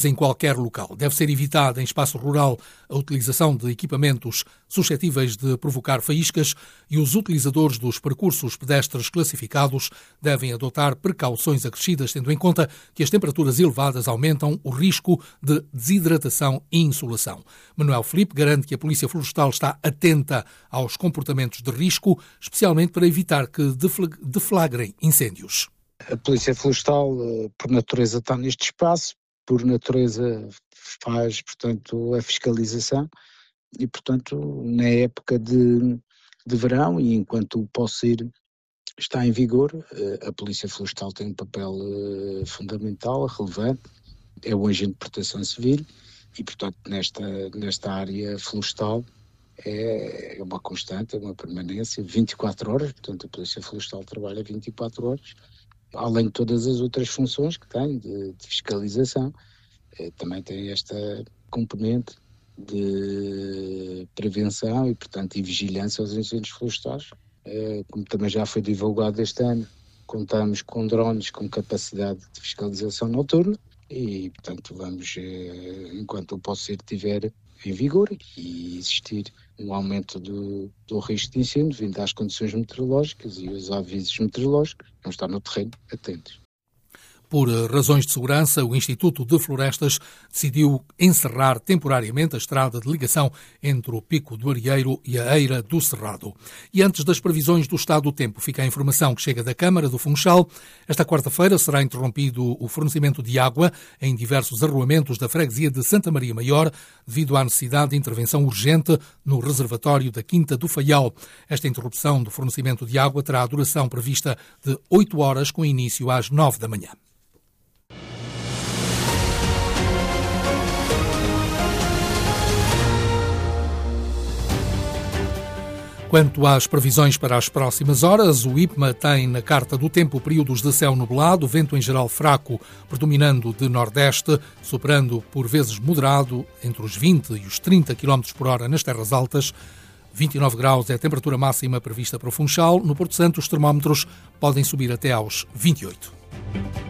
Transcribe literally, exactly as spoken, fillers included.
em qualquer local. Deve ser evitada em espaço rural a utilização de equipamentos suscetíveis de provocar faíscas e os utilizadores dos percursos pedestres classificados devem adotar precauções acrescidas, tendo em conta que as temperaturas elevadas aumentam o risco de desidratação e insolação. Manuel Filipe garante que a Polícia Florestal está atenta aos comportamentos de risco, especialmente para evitar que deflagrem incêndios. A Polícia Florestal, por natureza, está neste espaço. Por natureza faz, portanto, a fiscalização e, portanto, na época de, de verão e enquanto o POSIR está em vigor, a Polícia Florestal tem um papel uh, fundamental, relevante, é o agente de proteção civil e, portanto, nesta, nesta área florestal é, é uma constante, é uma permanência, vinte e quatro horas, portanto, a Polícia Florestal trabalha vinte e quatro horas. Além de todas as outras funções que tem de, de fiscalização, eh, também tem esta componente de prevenção e, portanto, de vigilância aos incêndios florestais. Eh, como também já foi divulgado este ano, contamos com drones com capacidade de fiscalização noturna e, portanto, vamos, eh, enquanto o POSIR estiver em vigor e existir um aumento do, do risco de incêndio devido às condições meteorológicas e os avisos meteorológicos, vamos estar no terreno atentos. Por razões de segurança, o Instituto de Florestas decidiu encerrar temporariamente a estrada de ligação entre o Pico do Arieiro e a Eira do Cerrado. E antes das previsões do estado do tempo, fica a informação que chega da Câmara do Funchal. Esta quarta-feira será interrompido o fornecimento de água em diversos arruamentos da freguesia de Santa Maria Maior, devido à necessidade de intervenção urgente no reservatório da Quinta do Faial. Esta interrupção do fornecimento de água terá a duração prevista de oito horas, com início às nove da manhã. Quanto às previsões para as próximas horas, o I P M A tem na carta do tempo períodos de céu nublado, vento em geral fraco, predominando de nordeste, superando por vezes moderado entre os vinte e os trinta quilómetros por hora nas terras altas. vinte e nove graus é a temperatura máxima prevista para o Funchal. No Porto Santo, os termómetros podem subir até aos vinte e oito.